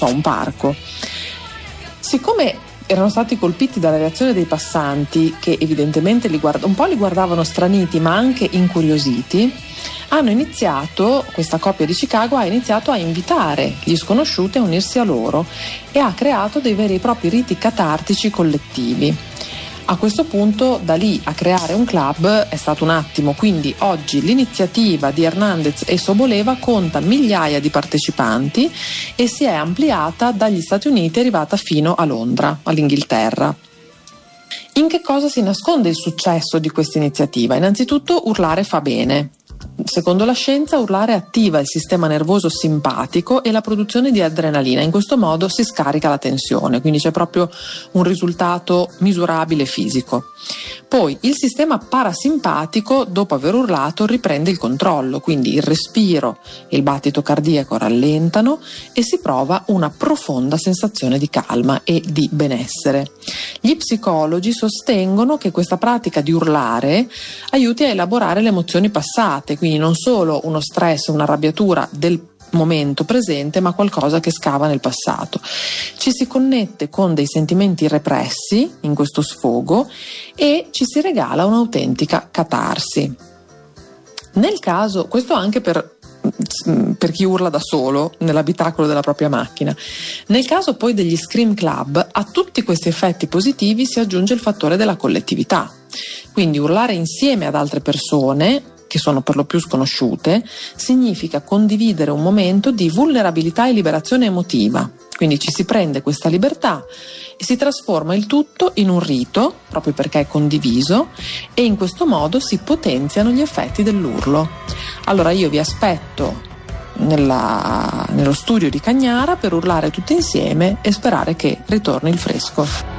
un parco. Siccome erano stati colpiti dalla reazione dei passanti, che evidentemente li guardavano straniti ma anche incuriositi, questa coppia di Chicago ha iniziato a invitare gli sconosciuti a unirsi a loro e ha creato dei veri e propri riti catartici collettivi. A questo punto, da lì a creare un club è stato un attimo, quindi oggi l'iniziativa di Hernandez e Soboleva conta migliaia di partecipanti e si è ampliata dagli Stati Uniti, è arrivata fino a Londra, all'Inghilterra. In che cosa si nasconde il successo di questa iniziativa? Innanzitutto, urlare fa bene. Secondo la scienza, urlare attiva il sistema nervoso simpatico e la produzione di adrenalina. In questo modo si scarica la tensione, quindi c'è proprio un risultato misurabile fisico. Poi il sistema parasimpatico, dopo aver urlato, riprende il controllo, quindi il respiro e il battito cardiaco rallentano e si prova una profonda sensazione di calma e di benessere. Gli psicologi sostengono che questa pratica di urlare aiuti a elaborare le emozioni passate, quindi non solo uno stress, una arrabbiatura del momento presente, ma qualcosa che scava nel passato. Ci si connette con dei sentimenti repressi in questo sfogo e ci si regala un'autentica catarsi. Nel caso, questo anche per chi urla da solo nell'abitacolo della propria macchina. Nel caso poi degli scream club, a tutti questi effetti positivi si aggiunge il fattore della collettività. Quindi urlare insieme ad altre persone, che sono per lo più sconosciute, significa condividere un momento di vulnerabilità e liberazione emotiva. Quindi ci si prende questa libertà e si trasforma il tutto in un rito, proprio perché è condiviso, e in questo modo si potenziano gli effetti dell'urlo. Allora io vi aspetto nello studio di Cagnara per urlare tutti insieme e sperare che ritorni il fresco.